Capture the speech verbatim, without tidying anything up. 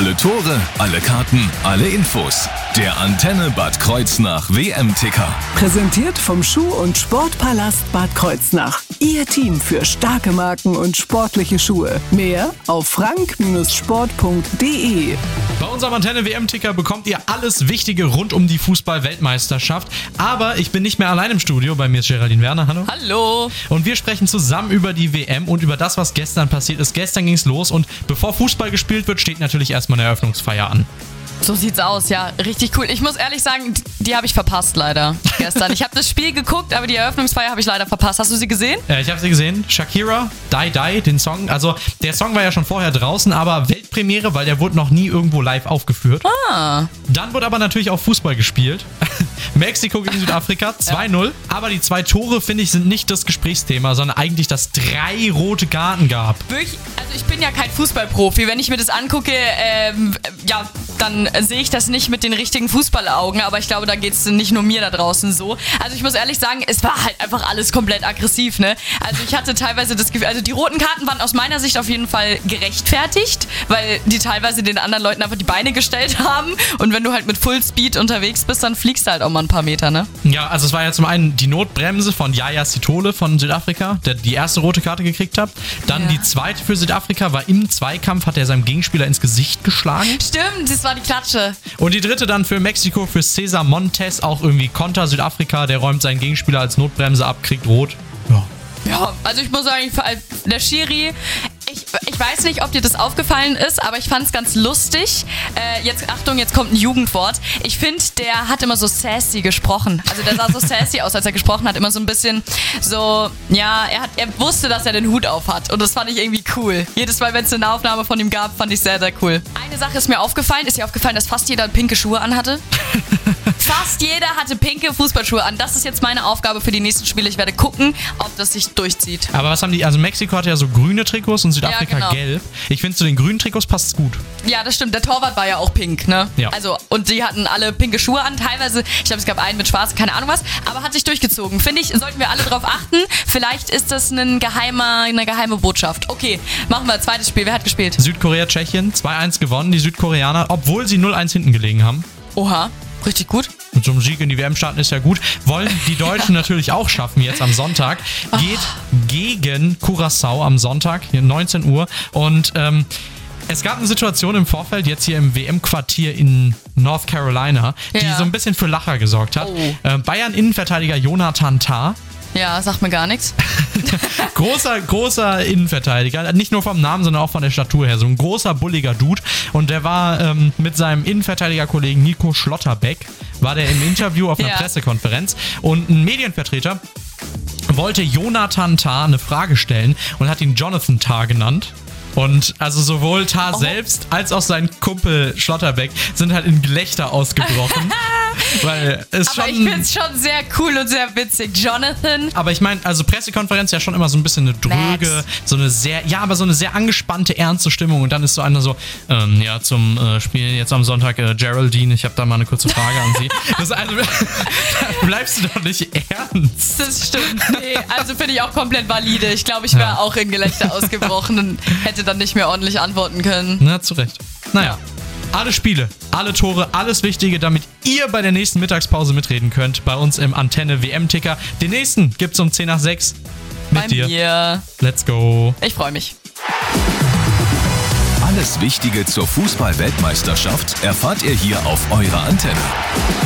Alle Tore, alle Karten, alle Infos. Der Antenne Bad Kreuznach W M-Ticker. Präsentiert vom Schuh- und Sportpalast Bad Kreuznach. Ihr Team für starke Marken und sportliche Schuhe. Mehr auf frank Sport punkt de. Bei unserem Antenne W M-Ticker bekommt ihr alles Wichtige rund um die Fußball-Weltmeisterschaft. Aber ich bin nicht mehr allein im Studio. Bei mir ist Geraldine Werner. Hallo. Hallo. Und wir sprechen zusammen über die W M und über das, was gestern passiert ist. Gestern ging es los und bevor Fußball gespielt wird, steht natürlich erstmal eine Eröffnungsfeier an. So sieht's aus, ja. Richtig cool. Ich muss ehrlich sagen, die, die habe ich verpasst leider gestern. Ich habe das Spiel geguckt, aber die Eröffnungsfeier habe ich leider verpasst. Hast du sie gesehen? Äh, ich habe sie gesehen. Shakira, Die Die, den Song. Also der Song war ja schon vorher draußen, aber Weltpremiere, weil der wurde noch nie irgendwo live aufgeführt. Ah. Dann wurde aber natürlich auch Fußball gespielt. Mexiko gegen Südafrika, zwei null. Ja. Aber die zwei Tore, finde ich, sind nicht das Gesprächsthema, sondern eigentlich, dass drei rote Karten gab. Wirklich? Also ich bin ja kein Fußballprofi. Wenn ich mir das angucke, ähm, ja, dann sehe ich das nicht mit den richtigen Fußballaugen. Aber ich glaube, da geht es nicht nur mir da draußen so. Also ich muss ehrlich sagen, es war halt einfach alles komplett aggressiv, ne? Also ich hatte teilweise das Gefühl, also die roten Karten waren aus meiner Sicht auf jeden Fall gerechtfertigt, weil die teilweise den anderen Leuten einfach die Beine gestellt haben. Und wenn du halt mit Fullspeed unterwegs bist, dann fliegst du halt auch mal ein paar Meter, ne? Ja, also es war ja zum einen die Notbremse von Yaya Sithole von Südafrika, der die erste rote Karte gekriegt hat. Dann ja. Die zweite für Südafrika war im Zweikampf, hat er seinem Gegenspieler ins Gesicht geschlagen. Stimmt, das war die Klatsche. Und die dritte dann für Mexiko, für Cesar Montes, auch irgendwie Konter Südafrika, der räumt seinen Gegenspieler als Notbremse ab, kriegt rot. Ja. Ja, also ich muss sagen, der Schiri, ich, ich weiß nicht, ob dir das aufgefallen ist, aber ich fand es ganz lustig. Äh, jetzt, Achtung, jetzt kommt ein Jugendwort. Ich finde, der hat immer so sassy gesprochen. Also der sah so sassy aus, als er gesprochen hat. Immer so ein bisschen so, ja, er, hat, er wusste, dass er den Hut auf hat. Und das fand ich irgendwie cool. Jedes Mal, wenn es eine Aufnahme von ihm gab, fand ich sehr, sehr cool. Eine Sache ist mir aufgefallen. Ist dir aufgefallen, dass fast jeder pinke Schuhe anhatte? Fast jeder hatte pinke Fußballschuhe an. Das ist jetzt meine Aufgabe für die nächsten Spiele. Ich werde gucken, ob das sich durchzieht. Aber was haben die, also Mexiko hatte ja so grüne Trikots und Südafrika ja, genau. gelb. Ich finde, zu den grünen Trikots passt es gut. Ja, das stimmt. Der Torwart war ja auch pink, ne? Ja. Also, und die hatten alle pinke Schuhe an. Teilweise, ich glaube, es gab einen mit schwarz, keine Ahnung was, aber hat sich durchgezogen. Finde ich, sollten wir alle drauf achten. Vielleicht ist das ein geheimer, eine geheime Botschaft. Okay, machen wir zweites Spiel. Wer hat gespielt? Südkorea, Tschechien, zwei eins gewonnen. Die Südkoreaner, obwohl sie null eins hinten gelegen haben. Oha. Richtig gut. Mit so einem Sieg in die W M starten ist ja gut. Wollen die Deutschen natürlich auch schaffen jetzt am Sonntag. Geht oh. gegen Curaçao am Sonntag, neunzehn Uhr. Und ähm, es gab eine Situation im Vorfeld, jetzt hier im W M-Quartier in North Carolina, die ja. so ein bisschen für Lacher gesorgt hat. Oh. Äh, Bayern-Innenverteidiger Jonathan Tah. Ja, sagt mir gar nichts. großer, großer Innenverteidiger. Nicht nur vom Namen, sondern auch von der Statur her. So ein großer, bulliger Dude. Und der war ähm, mit seinem Innenverteidigerkollegen Nico Schlotterbeck, war der im Interview auf einer ja. Pressekonferenz. Und ein Medienvertreter wollte Jonathan Tah eine Frage stellen und hat ihn Jonathan Tah genannt. Und also sowohl Tah oh. selbst als auch sein Kumpel Schlotterbeck sind halt in Gelächter ausgebrochen. weil es aber schon, ich finde es schon sehr cool und sehr witzig. Jonathan. Aber ich meine, also Pressekonferenz ja schon immer so ein bisschen eine dröge, Max. so eine sehr, ja, aber so eine sehr angespannte, ernste Stimmung. Und dann ist so einer so, ähm, ja, zum äh, Spiel jetzt am Sonntag, äh, Geraldine, ich habe da mal eine kurze Frage an Sie. Das also, da bleibst du doch nicht ernst. Das stimmt. Nee, also finde ich auch komplett valide. Ich glaube, ich wäre ja. auch in Gelächter ausgebrochen und hätte dann nicht mehr ordentlich antworten können. Na, zu Recht. Naja, alle Spiele, alle Tore, alles Wichtige, damit ihr bei der nächsten Mittagspause mitreden könnt bei uns im Antenne W M-Ticker. Den nächsten gibt's um zehn nach sechs mit bei dir. Mir. Let's go. Ich freue mich. Alles Wichtige zur Fußball-Weltmeisterschaft erfahrt ihr hier auf eurer Antenne.